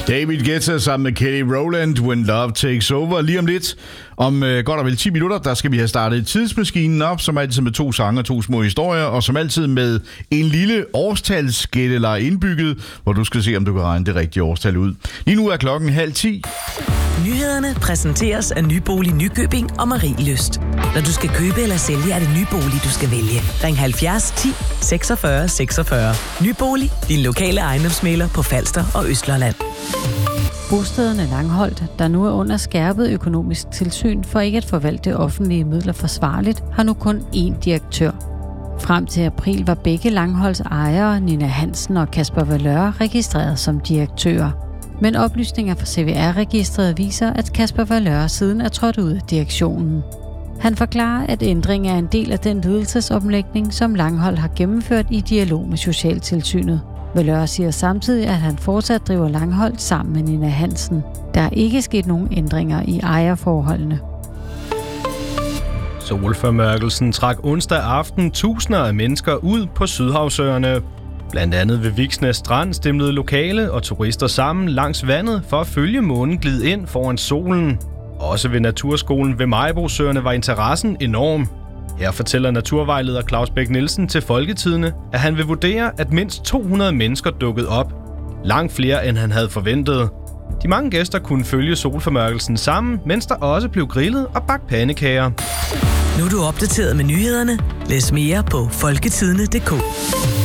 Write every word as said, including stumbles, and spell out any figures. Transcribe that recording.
David Guetta sammen med Kelly Rowland, When Love Takes Over. Lige om lidt, om øh, godt og vel ti minutter, der skal vi have startet tidsmaskinen op, som altid med to sange og to små historier, og som altid med en lille årstalsgættelej indbygget, hvor du skal se, om du kan regne det rigtige årstal ud. Lige nu er klokken halv ti. Nyhederne præsenteres af Nybolig Nykøbing og Marielyst. Når du skal købe eller sælge, er det Nybolig, du skal vælge. Ring halvfjerds ti seksogfyrre seksogfyrre. Nybolig, din lokale ejendomsmægler på Falster og Østlandet. Bostederne Langholt, der nu er under skærpet økonomisk tilsyn for ikke at forvalte offentlige midler forsvarligt, har nu kun én direktør. Frem til april var begge Langholts ejere, Nina Hansen og Kasper Valeur, registreret som direktører. Men oplysninger fra C V R-registret viser, at Kasper Valeur siden er trådt ud af direktionen. Han forklarer, at ændringen er en del af den ledelsesomlægning, som Langholt har gennemført i dialog med Socialtilsynet. Valeur siger samtidig, at han fortsat driver Langholt sammen med Nina Hansen. Der er ikke sket nogen ændringer i ejerforholdene. Solformørkelsen trak onsdag aften tusinder af mennesker ud på Sydhavsøerne. Blandt andet ved Viksnæs Strand stemlede lokale og turister sammen langs vandet for at følge månen glide ind foran solen. Også ved Naturskolen ved Majbrosøerne var interessen enorm. Her fortæller naturvejleder Claus Bæk Nielsen til Folketidene, at han vil vurdere, at mindst to hundrede mennesker dukkede op. Langt flere, end han havde forventet. De mange gæster kunne følge solformørkelsen sammen, mens der også blev grillet og bagt pandekager. Nu er du opdateret med nyhederne. Læs mere på folketidene punktum d k.